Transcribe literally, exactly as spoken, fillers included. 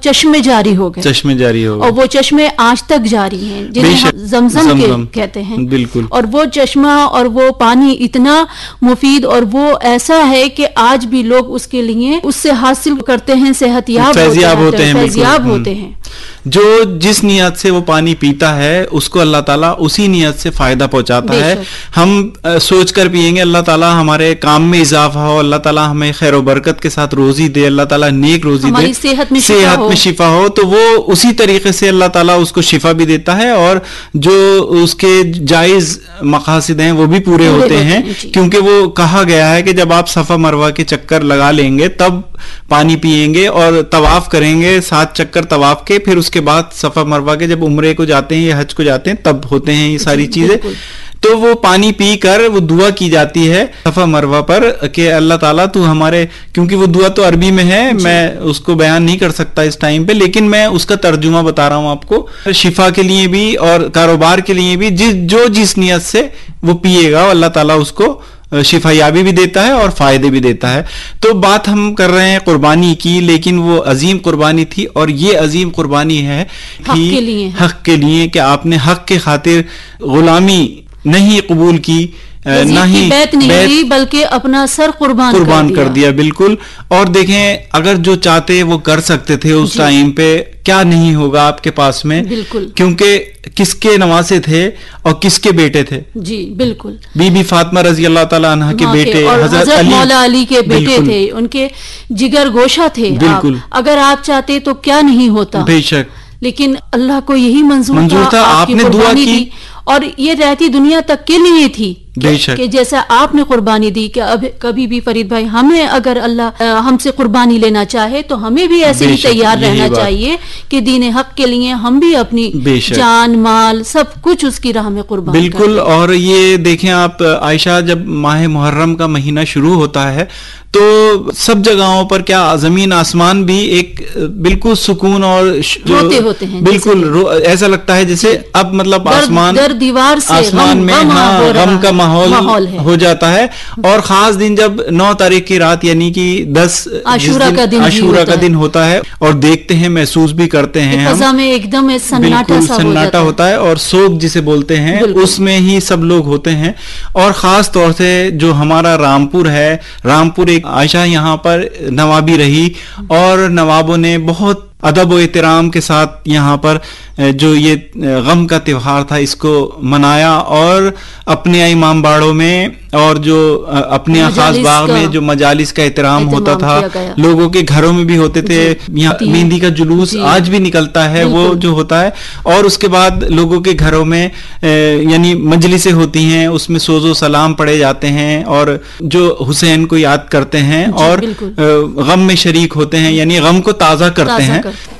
चश्मे जारी हो गए, चश्मे जारी हो गए, और वो चश्मे आज तक जारी हैं, जिन्हें हम जमजम के कहते हैं। बिल्कुल। और वो चश्मा और वो पानी इतना मुफीद और वो ऐसा है कि आज भी लोग उसके लिए उससे हासिल करते हैं, सेहतयाब फैज़याब होते हैं, फैज़याब होते हैं। जो जिस नियत से वो पानी पीता है उसको अल्लाह ताला उसी नियत से फायदा पहुंचाता है। हम सोच कर पिएंगे अल्लाह ताला हमारे काम में इजाफा हो, अल्लाह ताला हमें खैर बरकत के साथ रोजी दे, अल्लाह ताला नेक रोजी दे, सेहत में सेहत में शिफा हो, तो वो उसी तरीके से अल्लाह ताला उसको शिफा भी देता है और जो उसके जायज मकासद हैं वो भी पूरे होते हैं। क्योंकि वो कहा गया है कि जब आप सफा मरवा के चक्कर लगा लेंगे तब पानी पिएंगे और तवाफ करेंगे, सात चक्कर तवाफ के, फिर उसके बाद सफा मरवा के जब उम्रे को जाते हैं या हज को जाते हैं तब होते हैं ये सारी चीजें। तो वो पानी पी कर वो दुआ की जाती है सफा मरवा पर कि अल्लाह ताला तू हमारे, क्योंकि वो दुआ तो अरबी में है, मैं उसको बयान नहीं कर सकता इस टाइम पे, लेकिन मैं उसका तर्जुमा बता रहा हूं आपको। शिफा के लिए भी और कारोबार के लिए भी जिस जो जिस नियत से वो पिएगा अल्लाह ताला उसको शिफायाबी भी देता है और फायदे भी देता है। तो बात हम कर रहे हैं कुर्बानी की, लेकिन वो अजीम कुर्बानी थी और ये अजीम कुर्बानी है हक के लिए, हक के लिए कि आपने हक के खातिर गुलामी नहीं कबूल की, ना ही बैत नहीं ली, बल्कि अपना सर कुर्बान कुर्बान कर, कर दिया। बिल्कुल। और देखें अगर जो चाहते वो कर सकते थे उस टाइम पे, क्या नहीं होगा आपके पास में। बिल्कुल। क्योंकि किसके नवासे थे और किसके बेटे थे। जी बिल्कुल। बीबी फातिमा रजी अल्लाह ताला अन्हा के बेटे, और हजरत अली, मौला अली के बेटे थे, उनके जिगर गोशा थे। बिल्कुल। अगर आप चाहते तो क्या नहीं होता। बेशक। लेकिन अल्लाह को यही मंजूर, मंजूर था, था आपने दुआ की और ये रहती दुनिया तक के लिए थी बेशक कि जैसा आपने कुर्बानी दी कि अब कभी भी फरीद भाई हमें अगर अल्लाह हमसे कुर्बानी लेना चाहे तो हमें भी ऐसे ही तैयार रहना चाहिए कि दीन हक के लिए हम भी अपनी जान माल सब कुछ उसकी राह में कुर्बान। बिल्कुल। और ये देखें आप आयशा, जब माह मुहर्रम का महीना शुरू होता है तो सब जगहों पर क्या जमीन आसमान भी एक बिल्कुल सुकून और रोते होते हैं, बिल्कुल ऐसा लगता है जैसे अब मतलब दर, आसमान दर दीवार से आसमान में हाँ गम का माहौल हो जाता है। और खास दिन जब नौ तारीख की रात यानी कि दस आशूरा का दिन आशूरा का दिन होता है और देखते हैं, महसूस भी करते हैं, फज़ा में एकदम सन्नाटा सा सन्नाटा होता है और सोग जिसे बोलते हैं उसमें ही सब लोग होते हैं। और खास तौर से जो हमारा रामपुर है, रामपुर एक आयशा यहाँ पर नवाबी रही और नवाबों ने बहुत अदब व एहतराम के साथ यहाँ पर जो ये गम का त्योहार था इसको मनाया और अपने इमाम बाड़ों में और जो अपने खास बाग में जो मजालिस का एहतराम होता था, लोगों के घरों में भी होते थे। यहाँ मेहंदी का जुलूस आज भी निकलता है वो जो होता है। और उसके बाद लोगों के घरों में यानी मजलिसें होती हैं, उसमें सोजो सलाम पढ़े जाते हैं और जो हुसैन को याद करते हैं और गम में शरीक होते हैं, यानी गम को ताज़ा करते हैं।